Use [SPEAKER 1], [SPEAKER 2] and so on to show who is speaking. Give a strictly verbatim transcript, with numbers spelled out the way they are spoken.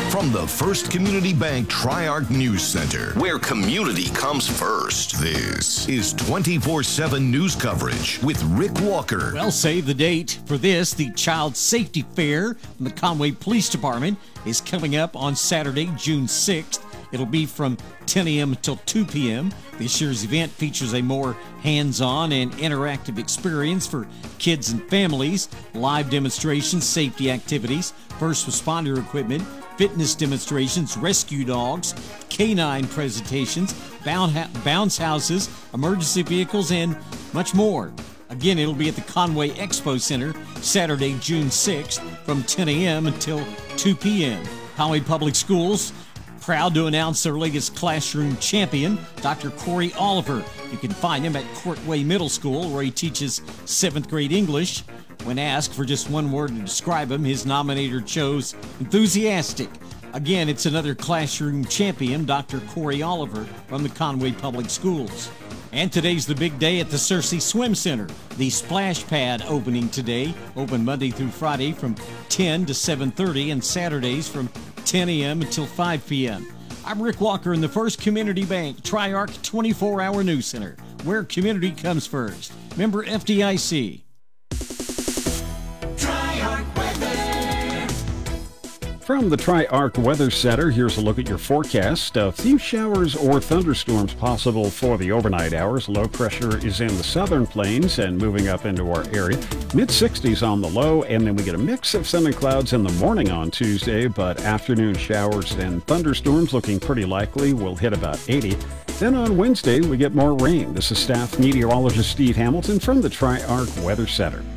[SPEAKER 1] From the First Community Bank Tri-Arc News Center, where community comes first, this is twenty-four seven news coverage with Rick Walker.
[SPEAKER 2] Well, save the date for this. The Child Safety Fair from the Conway Police Department is coming up on Saturday, June sixth. It'll be from ten a.m. until two p.m. This year's event features a more hands-on and interactive experience for kids and families, live demonstrations, safety activities, first responder equipment, fitness demonstrations, rescue dogs, canine presentations, bounce houses, emergency vehicles, and much more. Again, it'll be at the Conway Expo Center Saturday, June sixth from ten a.m. until two p.m. Conway Public Schools proud to announce their latest classroom champion, Doctor Corey Oliver. You can find him at Courtway Middle School, where he teaches seventh grade English. When asked for just one word to describe him, his nominator chose enthusiastic. Again, it's another classroom champion, Doctor Corey Oliver from the Conway Public Schools. And today's the big day at the Searcy Swim Center. The splash pad opening today, open Monday through Friday from ten to seven thirty and Saturdays from ten a.m. until five p.m. I'm Rick Walker in the First Community Bank Tri-Arc twenty-four hour News Center, where community comes first. Member F D I C.
[SPEAKER 3] From the Tri-Arc Weather Center, here's a look at your forecast. A few showers or thunderstorms possible for the overnight hours. Low pressure is in the southern plains and moving up into our area. mid sixties on the low, and then we get a mix of sun and clouds in the morning on Tuesday, but afternoon showers and thunderstorms looking pretty likely. Will hit about eighty. Then on Wednesday, we get more rain. This is staff meteorologist Steve Hamilton from the Tri-Arc Weather Center.